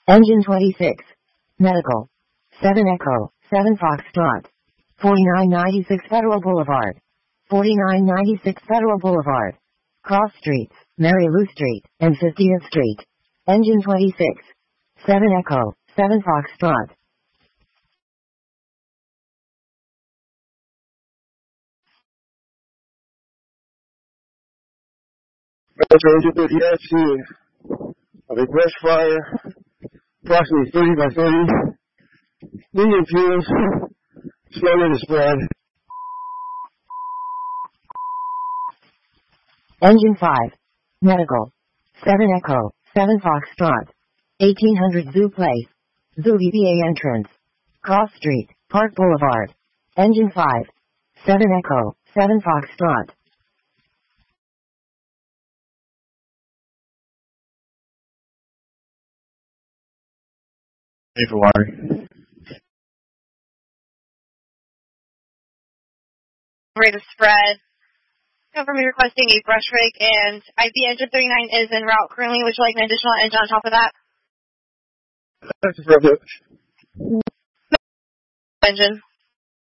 Engine 26. Medical. 7 Echo, 7 Foxtrot. 4996 Federal Boulevard. 4996 Federal Boulevard. Cross Streets, Mary Lou Street, and 50th Street. Engine 26. 7 Echo, 7 Foxtrot. Metro Engine 30X avec brush fire, approximately 30 by 30, medium fuels, slowly to spread. Engine 5. Medical. 7 Echo, 7 Foxtrot. 1800 Zoo Place. Zoo VBA entrance. Cross Street, Park Boulevard. Engine 5. 7 Echo, 7 Foxtrot. Hey, for water. Rate of spread. Cover me requesting a brush rig, and IP engine 39 is en route currently. Would you like an additional engine on top of that? That's a Engine.